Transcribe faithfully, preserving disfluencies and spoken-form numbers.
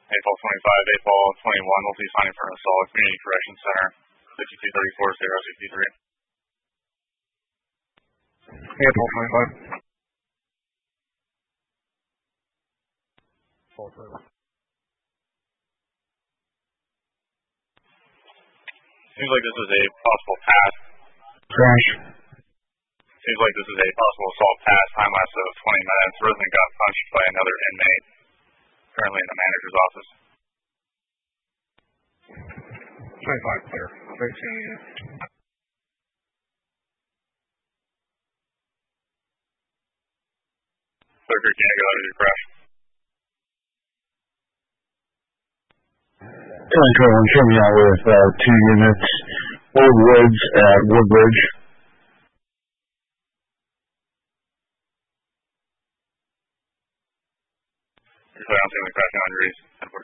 eight ball twenty-five, eight ball twenty-one will be signing for assault, Community Corrections Center, fifty-two thirty-four, zero sixty-three. eight ball twenty-five. Full through. Seems like this is a possible pass. Crash. Seems like this is a possible assault pass. Time lapse of twenty minutes. Rosen got punched by another inmate, currently in the manager's office. twenty-five clear. thirteen. Circuit, can you go out of your crash? Control one, show me out with uh, two units. Old Woods at Woodbridge. You're clear on seeing the crash, no injuries. ten four